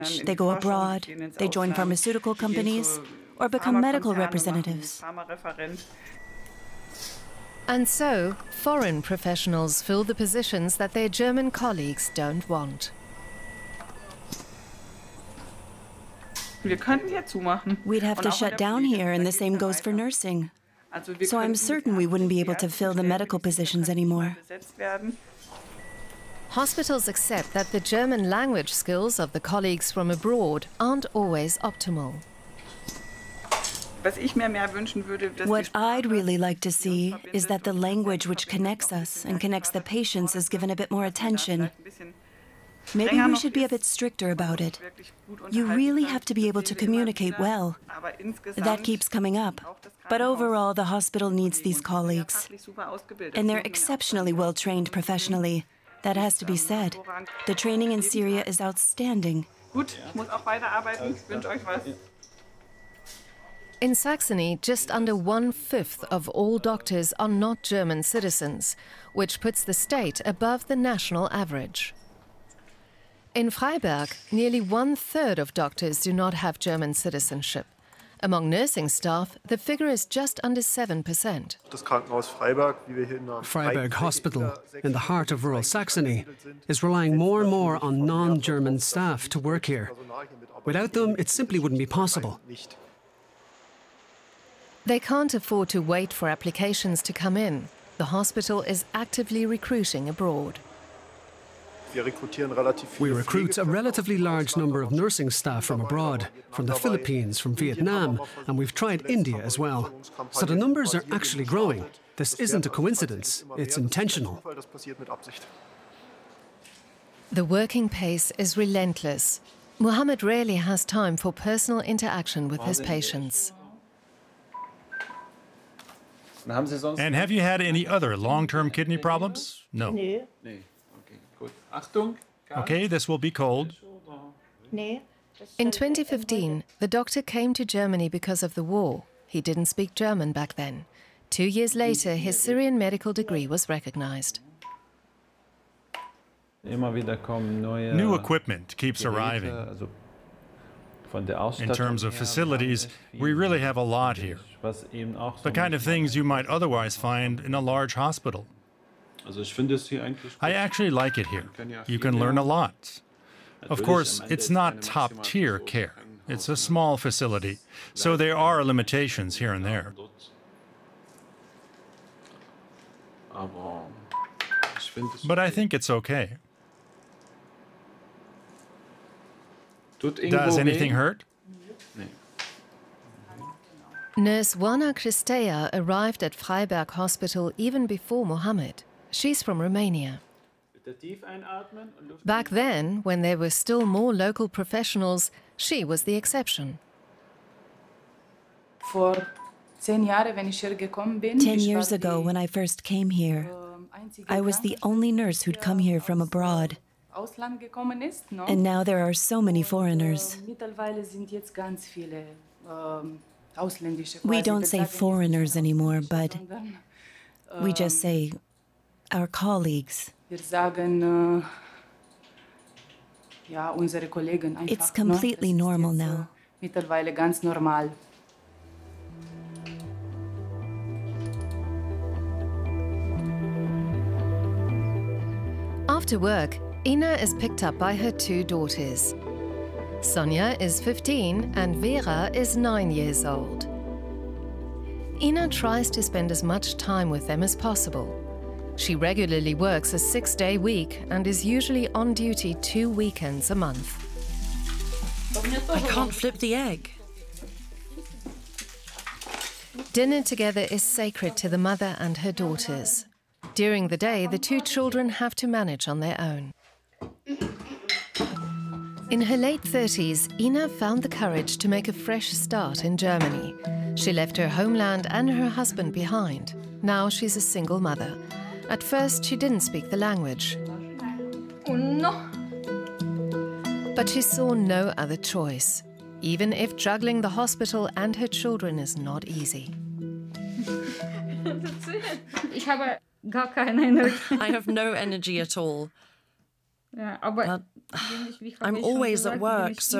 They go abroad, they join pharmaceutical companies, or become medical representatives. And so, foreign professionals fill the positions that their German colleagues don't want. We'd have to shut down here, and the same goes for nursing. So I'm certain we wouldn't be able to fill the medical positions anymore. Hospitals accept that the German language skills of the colleagues from abroad aren't always optimal. What I'd really like to see is that the language which connects us and connects the patients is given a bit more attention. Maybe we should be a bit stricter about it. You really have to be able to communicate well. That keeps coming up. But overall, the hospital needs these colleagues. And they're exceptionally well trained professionally. That has to be said. The training in Syria is outstanding. In Saxony, just under 1/5 of all doctors are not German citizens, which puts the state above the national average. In Freiberg, nearly 1/3 of doctors do not have German citizenship. Among nursing staff, the figure is just under 7%. Freiberg Hospital, in the heart of rural Saxony, is relying more and more on non-German staff to work here. Without them, it simply wouldn't be possible. They can't afford to wait for applications to come in. The hospital is actively recruiting abroad. We recruit a relatively large number of nursing staff from abroad, from the Philippines, from Vietnam, and we've tried India as well. So the numbers are actually growing. This isn't a coincidence, it's intentional. The working pace is relentless. Mohammed rarely has time for personal interaction with his patients. And have you had any other long-term kidney problems? No. Okay, this will be cold. In 2015, the doctor came to Germany because of the war. He didn't speak German back then. 2 years later, his Syrian medical degree was recognized. New equipment keeps arriving. In terms of facilities, we really have a lot here. The kind of things you might otherwise find in a large hospital. I actually like it here. You can learn a lot. Of course, it's not top-tier care. It's a small facility, so there are limitations here and there. But I think it's okay. Does anything hurt? Nurse Wana Cristea arrived at Freiberg Hospital even before Mohammed. She's from Romania. Back then, when there were still more local professionals, she was the exception. 10 years ago, when I first came here, I was the only nurse who'd come here from abroad. And now there are so many foreigners. We don't say foreigners anymore, but we just say our colleagues. It's completely normal now. After work, Ina is picked up by her 2 daughters. Sonia is 15 and Vera is 9 years old. Ina tries to spend as much time with them as possible. She regularly works a 6-day week and is usually on duty 2 weekends a month. I can't flip the egg. Dinner together is sacred to the mother and her daughters. During the day, the 2 children have to manage on their own. In her late 30s, Ina found the courage to make a fresh start in Germany. She left her homeland and her husband behind. Now she's a single mother. At first, she didn't speak the language. Oh, no. But she saw no other choice, even if juggling the hospital and her children is not easy. I have no energy at all. But I'm always at work, so